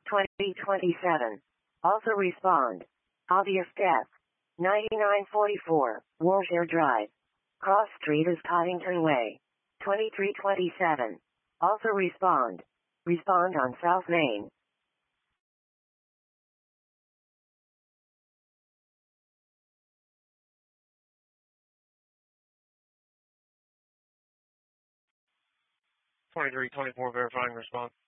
2027. Also respond. Obvious death. 9944, Warshire Drive. Cross Street is Coddington Way. 2327. Also respond. Respond on South Main. Verifying response.